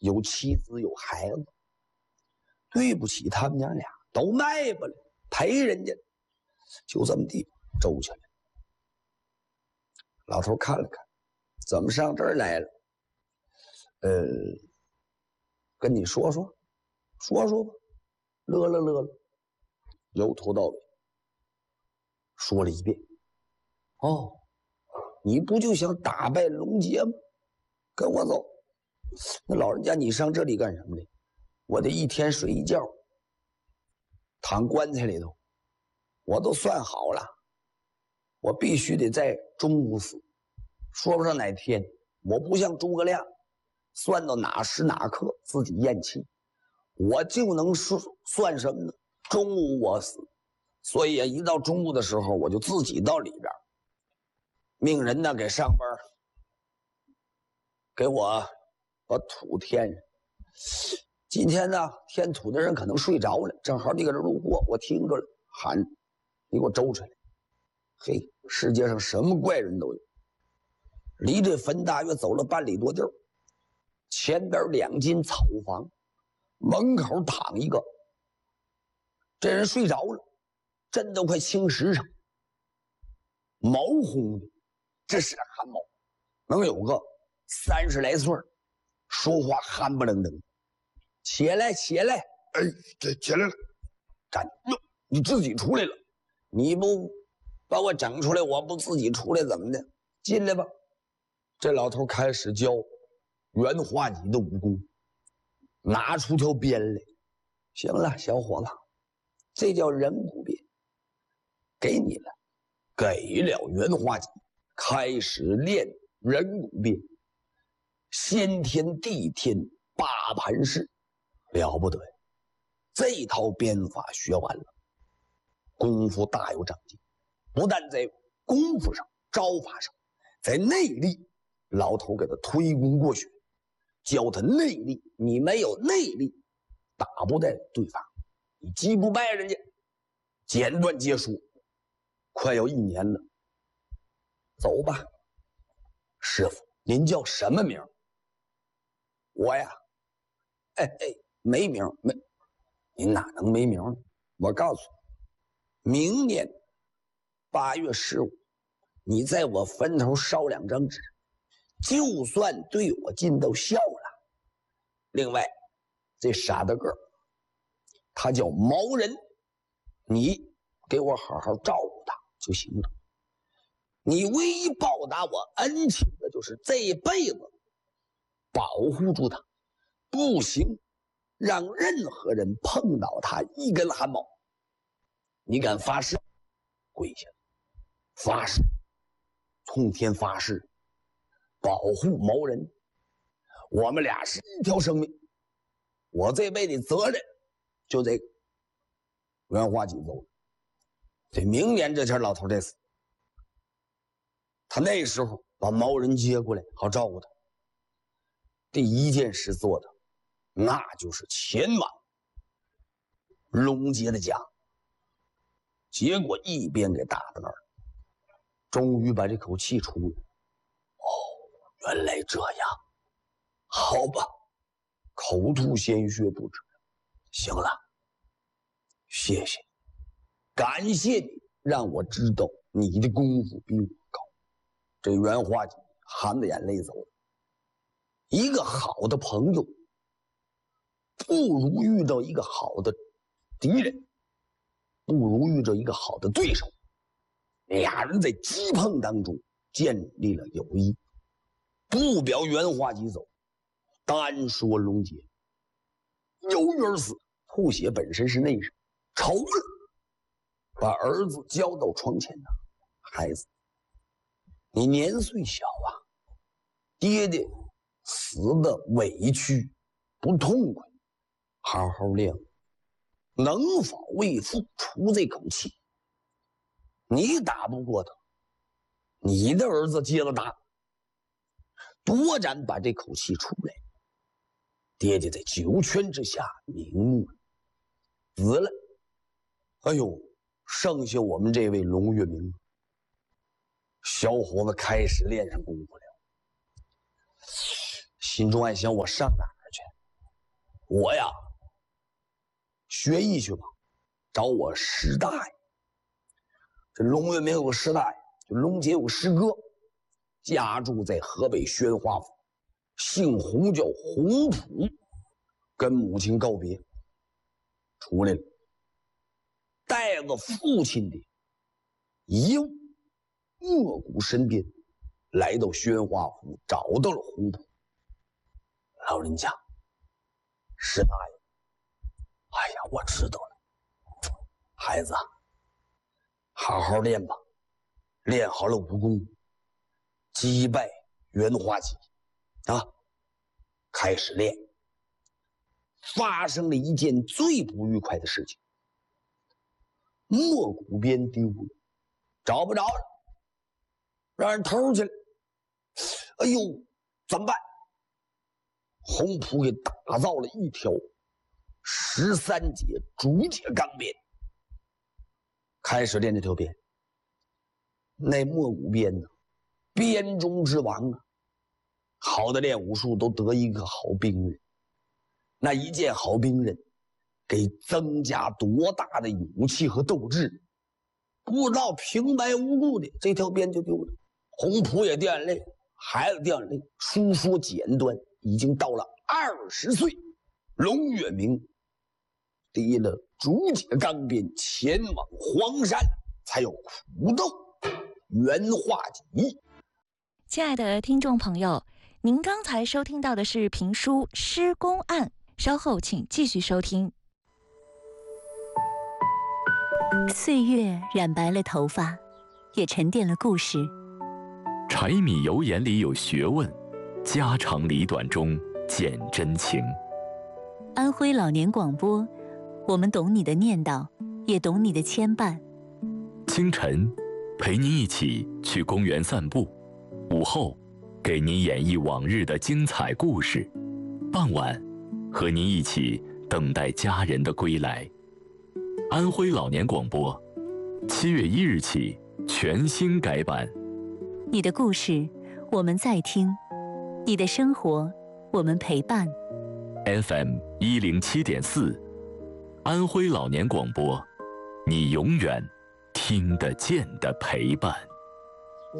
有妻子有孩子，对不起他们娘俩，都卖吧了，赔人家，就这么地周起来。老头看了看，怎么上这儿来了？跟你说说吧，乐了，由头到尾说了一遍。哦，你不就想打败龙杰吗？跟我走。那老人家，你上这里干什么的？我得一天睡一觉，躺棺材里头，我都算好了，我必须得在中午死，说不上哪天。我不像诸葛亮，算到哪时哪刻自己咽气，我就能算什么呢？中午我死，所以一到中午的时候，我就自己到里边，命人呢给上班，给我把土填上。今天呢，填土的人可能睡着了，正好你搁这路过，我听着了，喊你给我周出来。嘿，世界上什么怪人都有。离这坟大约走了半里多地儿，前边2间草房，门口躺一个，这人睡着了，震都快青石上，毛红的，这是汗毛，能有个30来岁，说话憨不愣登。起来！ 哎，这起来了。 站！你自己出来了，你不把我整出来，我不自己出来怎么的？进来吧。这老头开始教袁化己的武功，拿出条鞭来。行了，小伙子，这叫人骨鞭，给你了。给了袁化己，开始练人骨鞭，先天地天8盘式，了不得呀！这套鞭法学完了，功夫大有长进，不但在功夫上、招法上，在内力，老头给他推功过血，教他内力。你没有内力，打不败对方，你击不败人家。简短结束，快要1年了。走吧，师傅，您叫什么名？我呀，没名，您哪能没名呢？我告诉你，明年8月15，你在我坟头烧2张纸，就算对我尽到孝了。另外，这傻大个他叫毛人，你给我好好照顾他就行了。你唯一报答我恩情的就是这一辈子保护住他，不行让任何人碰到他一根汗毛。你敢发誓？跪下，发誓，冲天发誓，保护毛人。我们俩是一条生命，我这辈子责任就这个。袁化己走了，这明年这天老头得死。他那时候把毛人接过来，好照顾他。第一件事做的，那就是前往龙杰的家。结果一边给打到那儿，终于把这口气出了。哦，原来这样，好吧，口吐鲜血不止。行了，谢谢，感谢你让我知道你的功夫比我高。这袁化己含着眼泪走了。一个好的朋友不如遇到一个好的敌人，不如遇到一个好的对手。俩人在激碰当中建立了友谊。不表袁化己走，单说龙杰，有女而死，吐血本身是内伤，愁了，把儿子交到床前呢。孩子，你年岁小啊，爹爹死的委屈不痛快，好好练，能否为父出这口气？你打不过他，你的儿子接着打，多然把这口气出来。爹爹在9泉之下瞑目了，死了。哎呦，剩下我们这位龙月明。小伙子开始练上功夫了，心中暗想：我上哪儿去？ 我呀，学艺去吧，找我师大爷。这龙月明有个师大爷，就龙姐有个师哥，家住在河北宣化府，姓洪，叫洪普，跟母亲告别，出来了，带着父亲的遗物莫谷身边，来到宣化府，找到了洪普。老人家，师大爷，哎呀，我知道了，孩子，好好练吧，练好了武功，击败袁化吉啊！开始练。发生了一件最不愉快的事情，莫谷鞭丢了，找不着了，让人偷去了。哎呦，怎么办？洪普给打造了一条13节竹节钢鞭，开始练这条鞭。那莫谷鞭呢，鞭中之王啊，好的练武术都得一个好兵刃。那一件好兵刃，给增加多大的勇气和斗志？不知道平白无故的这条鞭就丢了。洪普也掉眼泪，孩子掉眼泪。书说简短，已经到了20岁，龙月明提了竹节钢鞭前往黄山，才有苦斗袁化吉。 亲爱的听众朋友，您刚才收听到的是评书《施公案》，稍后请继续收听。 岁月染白了头发，也沉淀了故事。 柴米油盐里有学问，家长里短中见真情。 安徽老年广播，我们懂你的念叨，也懂你的牵绊。 清晨，陪您一起去公园散步；午后，给您演绎往日的精彩故事；傍晚，和您一起等待家人的归来。安徽老年广播，7月1日起全新改版。 你的故事，我们在听；你的生活，我们陪伴。 FM 107.4，安徽老年广播，你永远听得见的陪伴。